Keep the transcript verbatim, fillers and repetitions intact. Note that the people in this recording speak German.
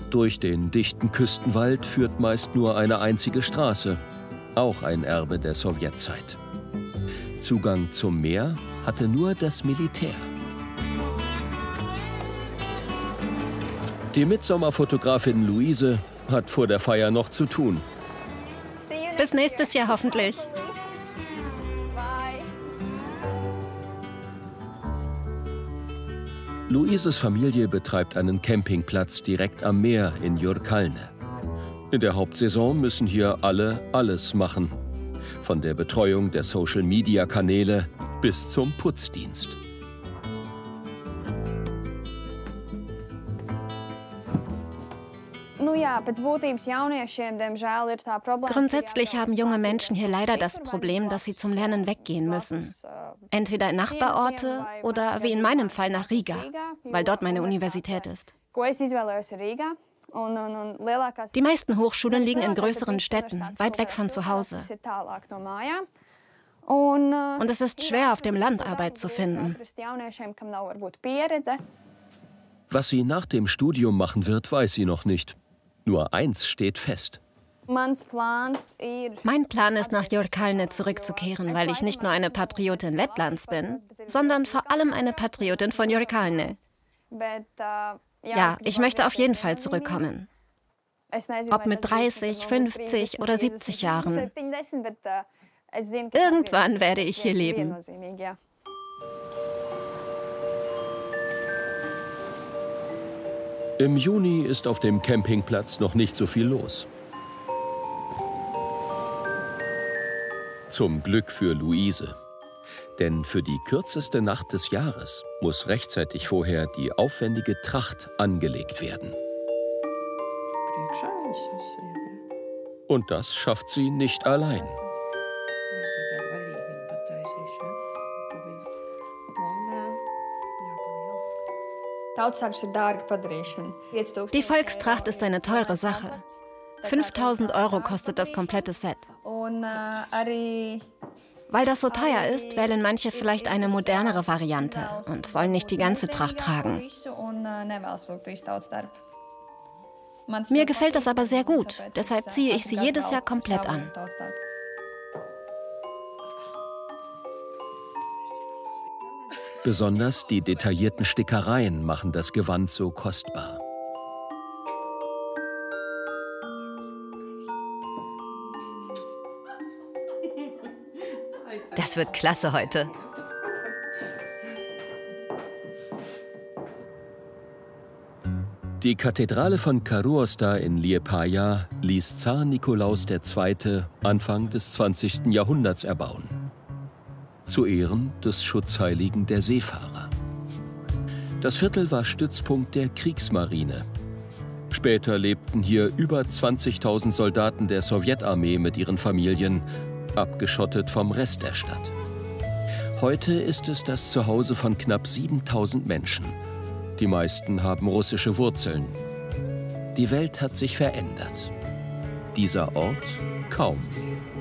Durch den dichten Küstenwald führt meist nur eine einzige Straße, auch ein Erbe der Sowjetzeit. Zugang zum Meer hatte nur das Militär. Die Mitsommerfotografin Luise hat vor der Feier noch zu tun. Bis nächstes Jahr hoffentlich. Luises Familie betreibt einen Campingplatz direkt am Meer in Jurkalne. In der Hauptsaison müssen hier alle alles machen. Von der Betreuung der Social-Media-Kanäle bis zum Putzdienst. Grundsätzlich haben junge Menschen hier leider das Problem, dass sie zum Lernen weggehen müssen. Entweder in Nachbarorte oder, wie in meinem Fall, nach Riga, weil dort meine Universität ist. Die meisten Hochschulen liegen in größeren Städten, weit weg von zu Hause. Und es ist schwer, auf dem Land Arbeit zu finden. Was sie nach dem Studium machen wird, weiß sie noch nicht. Nur eins steht fest. Mein Plan ist, nach Jurkalne zurückzukehren, weil ich nicht nur eine Patriotin Lettlands bin, sondern vor allem eine Patriotin von Jurkalne. Ja, ich möchte auf jeden Fall zurückkommen. Ob mit dreißig, fünfzig oder siebzig Jahren. Irgendwann werde ich hier leben. Im Juni ist auf dem Campingplatz noch nicht so viel los. Zum Glück für Luise. Denn für die kürzeste Nacht des Jahres muss rechtzeitig vorher die aufwendige Tracht angelegt werden. Und das schafft sie nicht allein. Die Volkstracht ist eine teure Sache. fünftausend Euro kostet das komplette Set. Weil das so teuer ist, wählen manche vielleicht eine modernere Variante und wollen nicht die ganze Tracht tragen. Mir gefällt das aber sehr gut, deshalb ziehe ich sie jedes Jahr komplett an. Besonders die detaillierten Stickereien machen das Gewand so kostbar. Das wird klasse heute. Die Kathedrale von Karuosta in Liepaja ließ Zar Nikolaus der Zweite Anfang des zwanzigsten Jahrhunderts erbauen. Zu Ehren des Schutzheiligen der Seefahrer. Das Viertel war Stützpunkt der Kriegsmarine. Später lebten hier über zwanzigtausend Soldaten der Sowjetarmee mit ihren Familien, abgeschottet vom Rest der Stadt. Heute ist es das Zuhause von knapp siebentausend Menschen. Die meisten haben russische Wurzeln. Die Welt hat sich verändert. Dieser Ort kaum.